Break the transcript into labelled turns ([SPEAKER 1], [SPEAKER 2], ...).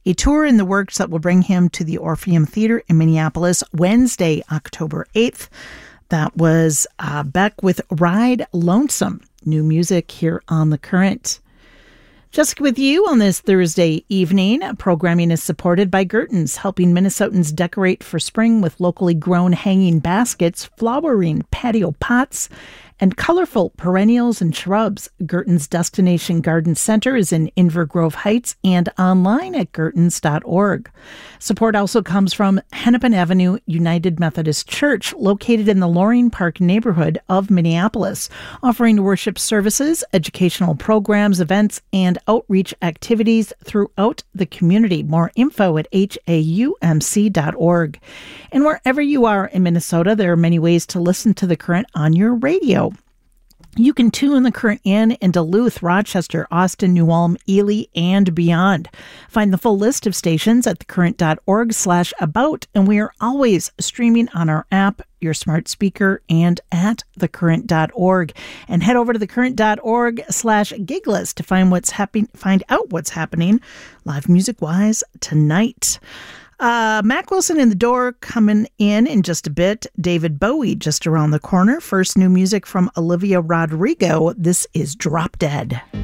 [SPEAKER 1] a tour in the works that will bring him to the Orpheum Theater in Minneapolis Wednesday, October 8th. That was Beck with Ride Lonesome. New music here on The Current. Jessica with you on this Thursday evening. Programming is supported by Gertens, helping Minnesotans decorate for spring with locally grown hanging baskets, flowering patio pots, and colorful perennials and shrubs. Gertens Destination Garden Center is in Inver Grove Heights and online at gertens.org. Support also comes from Hennepin Avenue United Methodist Church, located in the Loring Park neighborhood of Minneapolis, offering worship services, educational programs, events, and outreach activities throughout the community. More info at haumc.org. And wherever you are in Minnesota, there are many ways to listen to The Current on your radio. You can tune The Current in Duluth, Rochester, Austin, New Ulm, Ely, and beyond. Find the full list of stations at thecurrent.org/about, and we are always streaming on our app, your smart speaker, and at thecurrent.org. And head over to thecurrent.org/giglist to find out what's happening live music-wise tonight. Mac Wilson in the door coming in just a bit. David Bowie just around the corner. First, new music from Olivia Rodrigo. This is Drop Dead.